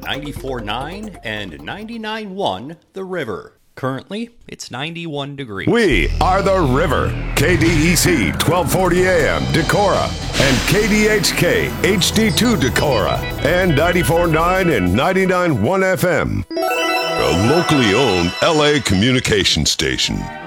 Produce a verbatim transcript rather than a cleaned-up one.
ninety-four point nine and ninety-nine point one The River. Currently, it's ninety-one degrees. We are The River. K D E C twelve forty A M Decorah and K D H K H D two Decorah and ninety-four point nine and ninety-nine point one F M. A locally owned L A communication station.